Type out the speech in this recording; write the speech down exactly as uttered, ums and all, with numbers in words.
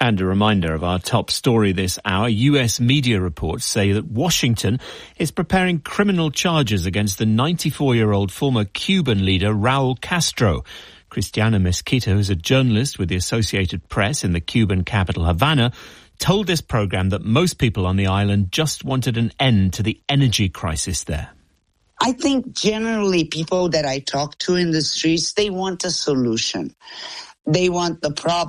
And a reminder of our top story this hour. U S media reports say that Washington is preparing criminal charges against the ninety-four-year-old former Cuban leader Raul Castro. Christiana Mezquita, who's a journalist with the Associated Press in the Cuban capital Havana, told this program that most people on the island just wanted an end to the energy crisis there. I think generally people that I talk to in the streets, they want a solution. They want the problem